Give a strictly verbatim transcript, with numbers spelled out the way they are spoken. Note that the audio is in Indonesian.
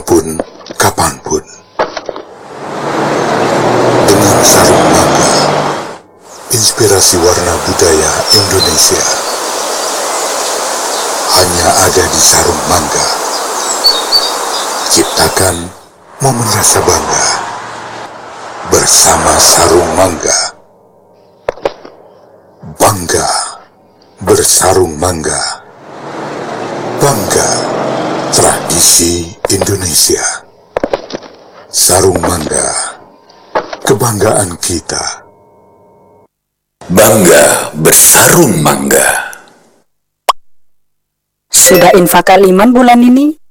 dimanapun, kapanpun. Dengan Sarung Mangga, inspirasi warna budaya Indonesia hanya ada di Sarung Mangga. Ciptakan momen rasa bangga bersama Sarung Mangga. Bangga bersarung mangga. Bangga tradisi Indonesia. Sarung Mangga, kebanggaan kita. Bangga bersarung mangga. Sudah infak kaliman bulan ini?